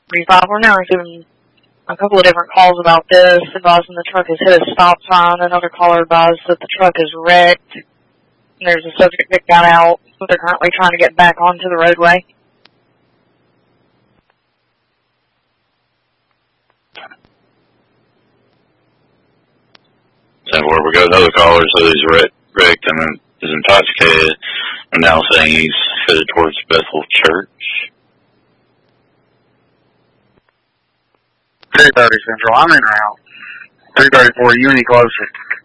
35. We're now receiving a couple of different calls about this, advising the truck has hit a stop sign. Another caller advised that the truck is wrecked. And there's a subject that got out, so they're currently trying to get back onto the roadway. And where we got another caller, so he's wrecked and is intoxicated, and now saying he's headed towards Bethel Church. 330 Central, I'm in route. 334, you any closer?